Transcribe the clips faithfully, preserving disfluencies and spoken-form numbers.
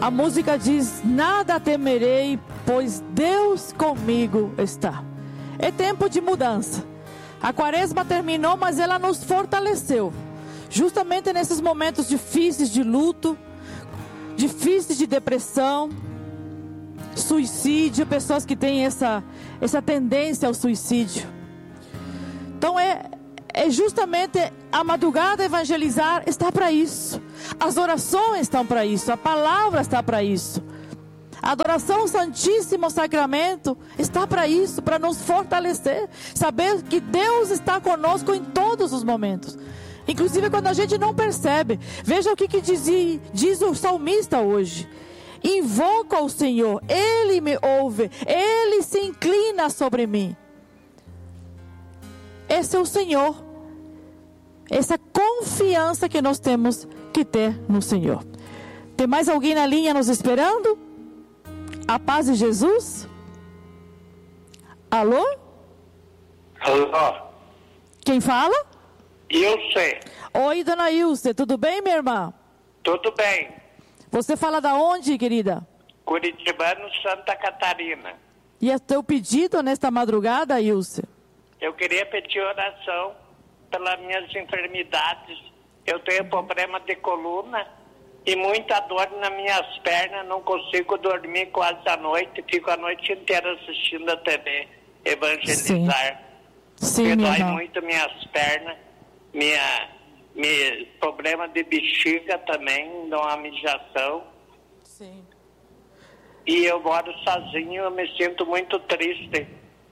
A música diz: nada temerei, pois Deus comigo está. É tempo de mudança. A quaresma terminou, mas ela nos fortaleceu. Justamente nesses momentos difíceis de luto, difíceis de depressão, suicídio, pessoas que têm essa, essa tendência ao suicídio. Então é, é justamente a madrugada evangelizar está para isso. As orações estão para isso, a palavra está para isso. A adoração ao Santíssimo Sacramento está para isso, para nos fortalecer. Saber que Deus está conosco em todos os momentos. Inclusive quando a gente não percebe. Veja o que, que diz, diz o salmista hoje. Invoco ao Senhor, Ele me ouve, Ele se inclina sobre mim. Esse é o Senhor. Essa confiança que nós temos que ter no Senhor. Tem mais alguém na linha nos esperando? A paz de Jesus? Alô? Alô? Quem fala? Ilse. Oi, dona Ilse, tudo bem, minha irmã? Tudo bem. Você fala da onde, querida? Curitibano, Santa Catarina. E é teu pedido nesta madrugada, Ilse? Eu queria pedir oração pelas minhas enfermidades. Eu tenho problema de coluna e muita dor nas minhas pernas. Não consigo dormir quase a noite. Fico a noite inteira assistindo a T V, evangelizar. Sim, Sim me minha dói irmã. muito minhas pernas. Minha, minha problema de bexiga também, dá uma mijação. Sim. E eu moro sozinho, eu me sinto muito triste.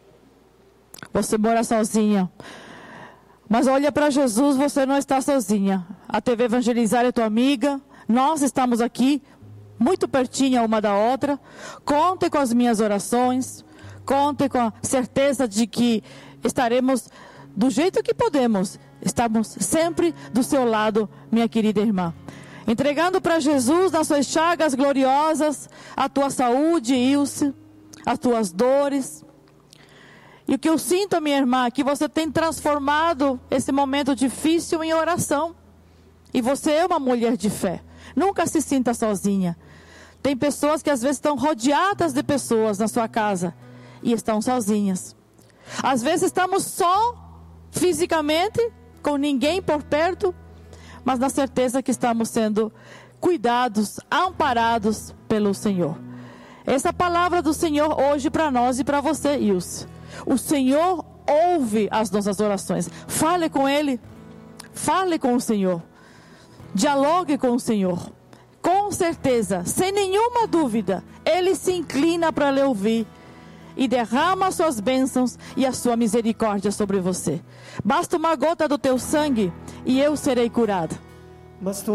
Você mora sozinha. Mas olha para Jesus, você não está sozinha. A T V Evangelizar é tua amiga. Nós estamos aqui, muito pertinho uma da outra. Conte com as minhas orações. Conte com a certeza de que estaremos do jeito que podemos. Estamos sempre do seu lado, minha querida irmã. Entregando para Jesus, nas suas chagas gloriosas, a tua saúde, Ilse, as tuas dores. E o que eu sinto, minha irmã, é que você tem transformado esse momento difícil em oração. E você é uma mulher de fé. Nunca se sinta sozinha. Tem pessoas que às vezes estão rodeadas de pessoas na sua casa e estão sozinhas. Às vezes estamos só fisicamente, com ninguém por perto, mas na certeza que estamos sendo cuidados, amparados pelo Senhor. Essa é a palavra do Senhor hoje para nós e para você, Ilse. O Senhor ouve as nossas orações. Fale com Ele. Fale com o Senhor. Dialogue com o Senhor. Com certeza, sem nenhuma dúvida, Ele se inclina para lhe ouvir e derrama as suas bênçãos e a sua misericórdia sobre você. Basta uma gota do teu sangue e eu serei curada. Basta